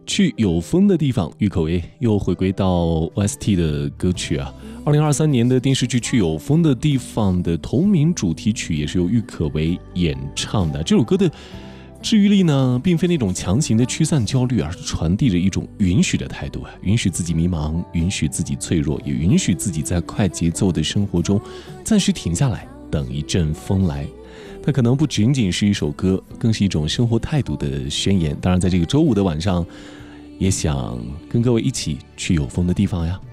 去有风的地方，郁可唯又回归到 OST 的歌曲啊。2023年的电视剧《去有风的地方》的同名主题曲也是由郁可唯演唱的。这首歌的治愈力呢，并非那种强行的驱散焦虑，而是传递着一种允许的态度，允许自己迷茫，允许自己脆弱，也允许自己在快节奏的生活中暂时停下来，等一阵风来。它可能不仅仅是一首歌，更是一种生活态度的宣言。当然，在这个周五的晚上，也想跟各位一起去有风的地方呀。